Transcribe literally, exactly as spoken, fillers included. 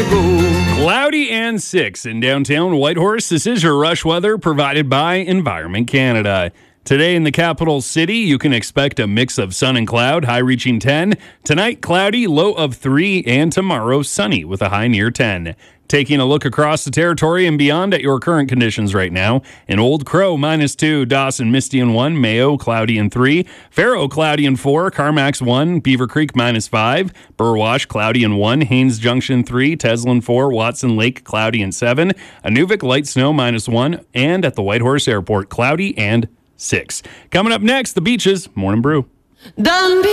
Cloudy and six in downtown Whitehorse. This is your rush weather provided by Environment Canada. Today in the capital city, you can expect a mix of sun and cloud, high reaching ten. Tonight, cloudy, low of three, and tomorrow, sunny with a high near ten. Taking a look across the territory and beyond at your current conditions right now. In Old Crow, minus two. Dawson, misty and one. Mayo, cloudy and three. Faro, cloudy and four. Carmack's one. Beaver Creek, minus five. Burwash, cloudy and one. Haynes Junction, three. Teslin, four. Watson Lake, cloudy and seven. Inuvik, light snow, minus one. And at the Whitehorse Airport, cloudy and six. Coming up next, the beaches. Morning Brew. Done